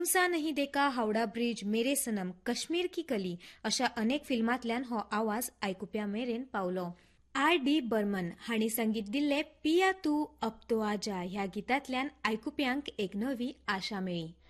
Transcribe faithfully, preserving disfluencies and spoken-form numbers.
तुमसा नहीं देखा, हावडा ब्रिज, मेरे सनम, कश्मीर की कली अशा अनेक फिल्मांतल्यान हो आवाज आयकुप्या मेरेन पावलो. आर डी बर्मन हांणी संगीत दिल्ले पिया तू अब तो आजा ह्या गितांतल्यान आयकुप्यांक एक नवी आशा मेळ्ळी.